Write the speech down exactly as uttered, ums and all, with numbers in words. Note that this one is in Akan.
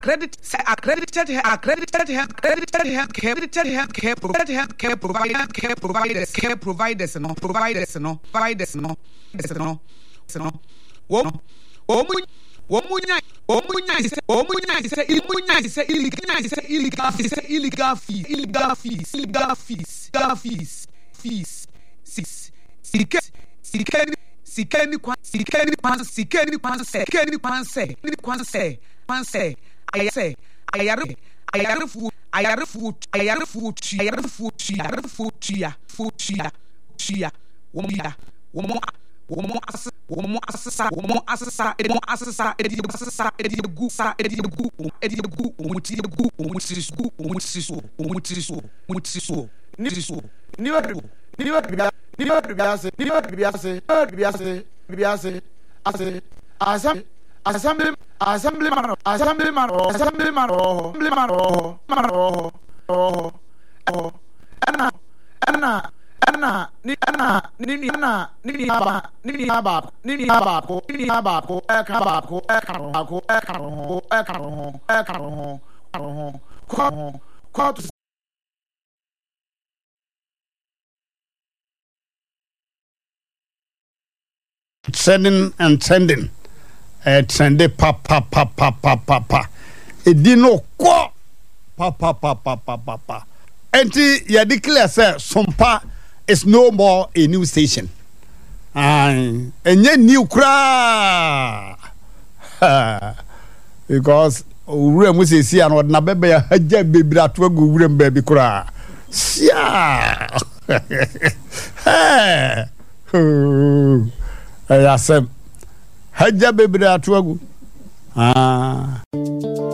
Accredited, accredited, accredited, accredited health care, accredited health care, provided health care provider, care providers, care providers, no providers, no providers, no, no, no. Wom, omunya, omunya, omunya, omunya, omunya, illegal, illegal, illegal fees, illegal fees, illegal fees, illegal fees, fees, six, six, six. Sikeni kwa sikeni kwa sikeni kwa sikeni kwa sikeni kwa sikeni ayase ayare ayare fu ayare fu ayare fu ayare fu ayare fu chia fu chia chia womo womo womo as womo asasa womo asasa emo asasa edi asasa edi gu sa edi gu edi gu umuti gu umuti su umuti su umuti su umuti su ni su ni wa ni wa ni wa biase ni wa biase biase biase ase asam assembly assembly man assembly man assembly man assembly man man oh oh ana ana ana ni ana ni ni ana ni ni aba ni ni aba ni ni aba ko ni ni aba ko e ka ba ko e ka ro ko e ka ro e ka ro e ka ro ro ko ko to sending and sending eh send pa pa pa pa pa pa pa e di no ko pa pa pa pa pa pa pa enti ya declare say Sompa is no more a new station and enye new kra because owura mu se si an odna bebe ya haja bebira to agu owura mbabi kra sia eh ayasem haja bebira to agu ah